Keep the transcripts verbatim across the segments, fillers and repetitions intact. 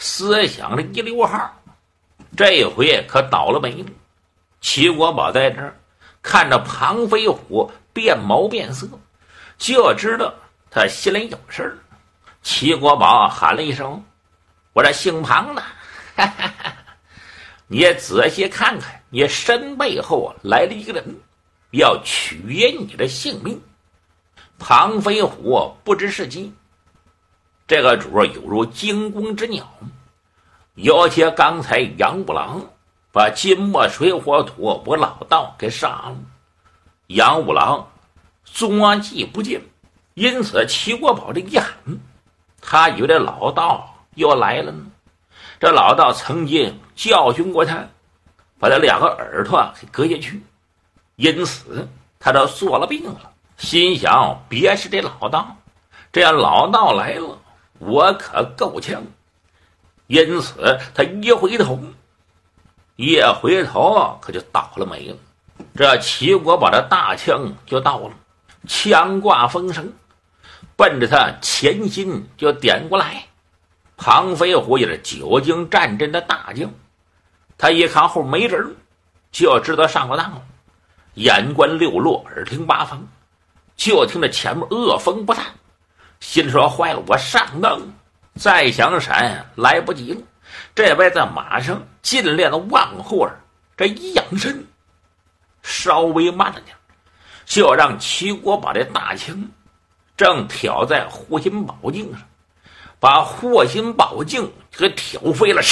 思想的一溜号，这回可倒了霉了。齐国宝在这儿看着庞飞虎变毛变色，就知道他心里有事儿。齐国宝喊了一声：“我这姓庞的，哈哈哈，你仔细看看，你身背后来了一个人，要取你的性命。”庞飞虎不知是机，这个主有如惊弓之鸟，尤其刚才杨五郎把金墨水火土我老道给杀了，杨五郎踪迹不见，因此齐国宝这一喊，他以为这老道又来了呢。这老道曾经教训过他，把他两个耳朵给割下去，因此他都做了病了。心想别是这老道，这样老道来了，我可够呛。因此他一回头，一回头可就倒了霉了。这齐国宝的大枪就到了，枪挂风声，奔着他前心就点过来。庞飞虎也是久经战阵的大将，他一看后没人，就知道上过当了，眼观六路，耳听八方，就听着前面恶风不散，心说坏了，我上当，再想闪来不及了。这位在马上尽量的往后儿这一仰身，稍微慢了点，就让齐国宝这大枪正挑在护心宝镜上，把护心宝镜给挑飞了。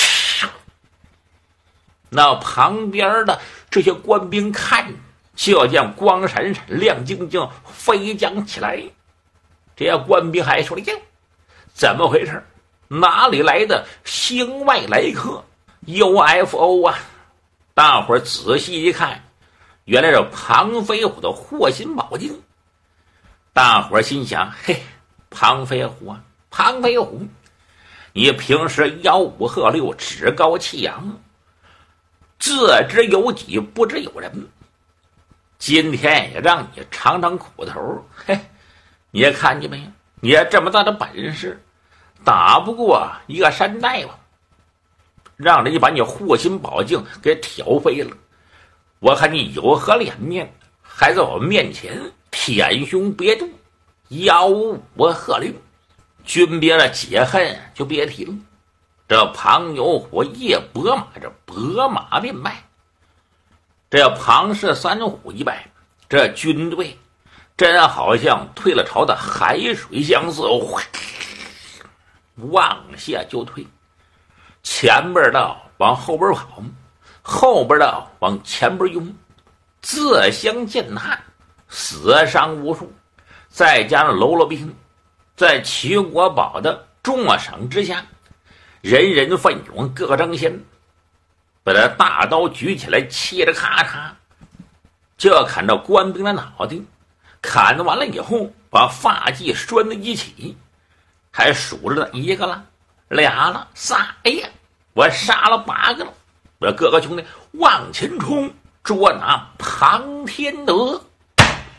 那旁边的这些官兵看，就见光闪闪亮晶晶飞将起来。这些官兵还说了：“哟，怎么回事？哪里来的星外来客 U F O 啊？”大伙儿仔细一看，原来是庞飞虎的护心宝镜。大伙儿心想：嘿，庞飞虎啊，庞飞虎，你平时吆五喝六，趾高气扬，自知有己不知有人，今天也让你尝尝苦头。嘿，你也看见没有？你这么大的本事，打不过一个山大夫，让人家把你护心宝镜给挑飞了，我看你有何脸面还在我面前舔胸别肚，吆五喝六？军别的解恨就别提了。这庞有虎一拨马，这拨马便败。这庞氏三虎一败，这军队真好像退了潮的海水相似，往下就退，前边的往后边跑，后边的往前边拥，自相践踏，死伤无数。再加上喽啰兵在齐国宝的重赏之下，人人奋勇，各争先，把这大刀举起来，切着咔嚓就要砍到官兵的脑袋。砍完了以后，把发髻拴在一起，还数着一个了，俩了，仨，哎呀，我杀了八个了。我各个兄弟往前冲，捉拿庞天德。